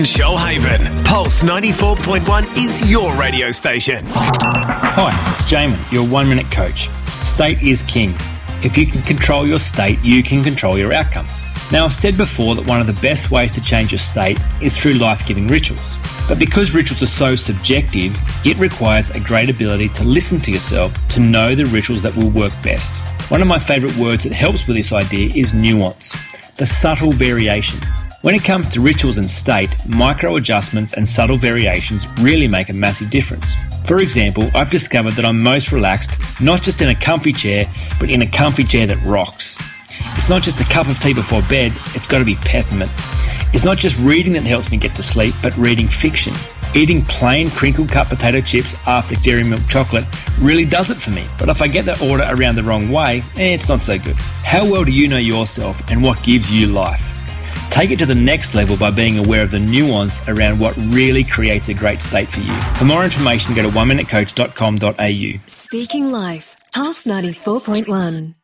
Shoalhaven, Pulse 94.1 is your radio station. Hi, it's Jamin, your 1 minute coach. State is king. If you can control your state, you can control your outcomes. Now, I've said before that one of the best ways to change your state is through life-giving rituals. But because rituals are so subjective, it requires a great ability to listen to yourself to know the rituals that will work best. One of my favourite words that helps with this idea is nuance, the subtle variations. When it comes to rituals and state, micro adjustments and subtle variations really make a massive difference. For example, I've discovered that I'm most relaxed not just in a comfy chair, but in a comfy chair that rocks. It's not just a cup of tea before bed, it's got to be peppermint. It's not just reading that helps me get to sleep, but reading fiction. Eating plain crinkled cut potato chips after dairy milk chocolate really does it for me. But if I get the order around the wrong way, it's not so good. How well do you know yourself and what gives you life? Take it to the next level by being aware of the nuance around what really creates a great state for you. For more information, go to oneminutecoach.com.au. Speaking Life, Pulse 94.1.